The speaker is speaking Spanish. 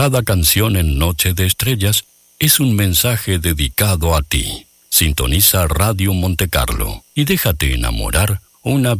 Cada canción en Noche de Estrellas es un mensaje dedicado a ti. Sintoniza Radio Monte Carlo y déjate enamorar una